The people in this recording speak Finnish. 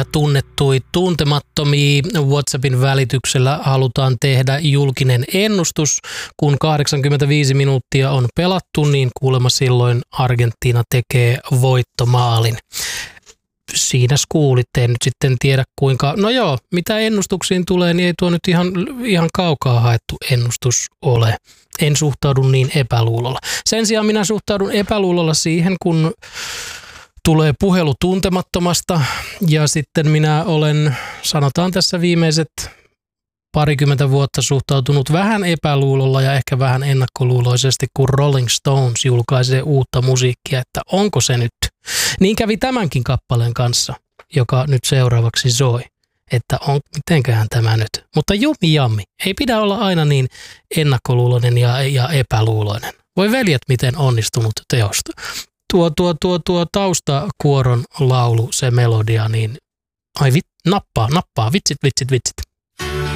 ja tuntemattomia WhatsAppin välityksellä halutaan tehdä julkinen ennustus. Kun 85 minuuttia on pelattu, niin kuulemma silloin Argentiina tekee voittomaalin. Siinä kuulitte, en nyt sitten tiedä kuinka, no joo, mitä ennustuksiin tulee, niin ei tuo nyt ihan kaukaa haettu ennustus ole. En suhtaudu niin epäluulolla. Sen sijaan minä suhtaudun epäluulolla siihen, kun tulee puhelu tuntemattomasta ja sitten minä olen, sanotaan tässä viimeiset 20 vuotta suhtautunut vähän epäluulolla ja ehkä vähän ennakkoluuloisesti, kun Rolling Stones julkaisee uutta musiikkia, että onko se nyt. Niin kävi tämänkin kappaleen kanssa, joka nyt seuraavaksi soi, että mitenköhän tämä nyt. Mutta jummi jammi, ei pidä olla aina niin ennakkoluuloinen ja epäluuloinen. Voi veljet, miten onnistunut teosta. Tuo taustakuoron laulu, se melodia, niin nappaa, vitsit.